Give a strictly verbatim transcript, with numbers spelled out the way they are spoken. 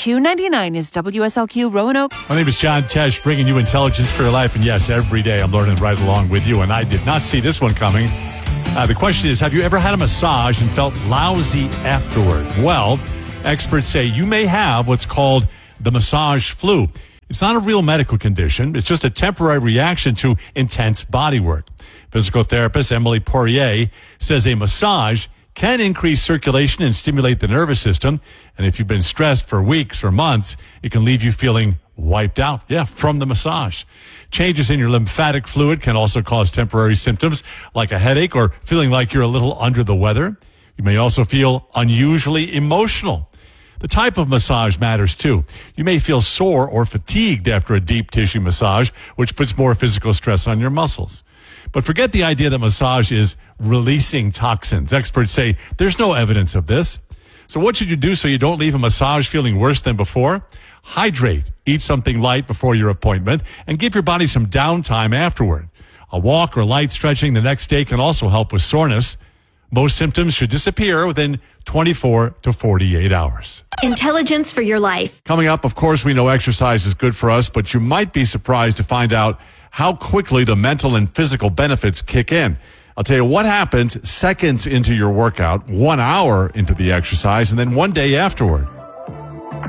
two ninety-nine is W S L Q Roanoke. My name is John Tesh, bringing you intelligence for your life. And yes, every day I'm learning right along with you. And I did not see this one coming. Uh, the question is, have you ever had a massage and felt lousy afterward? Well, experts say you may have what's called the massage flu. It's not a real medical condition. It's just a temporary reaction to intense body work. Physical therapist Emily Poirier says a massage can increase circulation and stimulate the nervous system. And if you've been stressed for weeks or months, it can leave you feeling wiped out. Yeah, from the massage. Changes in your lymphatic fluid can also cause temporary symptoms like a headache or feeling like you're a little under the weather. You may also feel unusually emotional. The type of massage matters too. You may feel sore or fatigued after a deep tissue massage, which puts more physical stress on your muscles. But forget the idea that massage is releasing toxins. Experts say there's no evidence of this. So what should you do so you don't leave a massage feeling worse than before? Hydrate, eat something light before your appointment, and give your body some downtime afterward. A walk or light stretching the next day can also help with soreness. Most symptoms should disappear within twenty-four to forty-eight hours. Intelligence for your life. Coming up, of course, we know exercise is good for us, but you might be surprised to find out how quickly the mental and physical benefits kick in. I'll tell you what happens seconds into your workout, one hour into the exercise, and then one day afterward.